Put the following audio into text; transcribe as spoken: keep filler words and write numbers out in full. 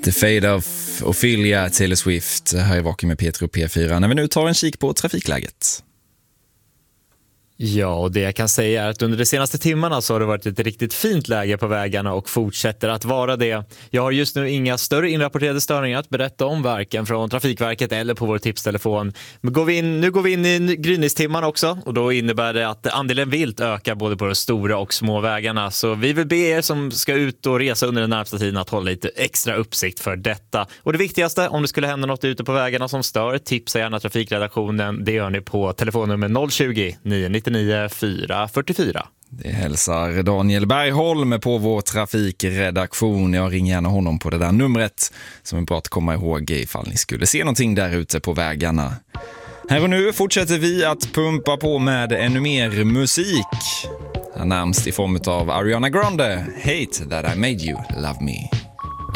The Fade of Ophelia, Taylor Swift, här är Vaken med Peter och P fyra när vi nu tar en kik på trafikläget. Ja, och det jag kan säga är att under de senaste timmarna så har det varit ett riktigt fint läge på vägarna och fortsätter att vara det. Jag har just nu inga större inrapporterade störningar att berätta om, varken från Trafikverket eller på vår tipstelefon. Men går vi in, nu går vi in i gryningstimman också, och då innebär det att andelen vilt ökar både på de stora och små vägarna. Så vi vill be er som ska ut och resa under den närmsta tiden att hålla lite extra uppsikt för detta. Och det viktigaste, om det skulle hända något ute på vägarna som stör, tipsa gärna trafikredaktionen. Det gör ni på telefonnummer noll tjugo, nio nio nio, fyra fyra fyra. Det hälsar Daniel Bergholm på vår trafikredaktion. Jag ringer gärna honom på det där numret som är bra att komma ihåg ifall ni skulle se någonting där ute på vägarna. Här och nu fortsätter vi att pumpa på med ännu mer musik. Närmast i form av Ariana Grande, Hate That I Made You Love Me.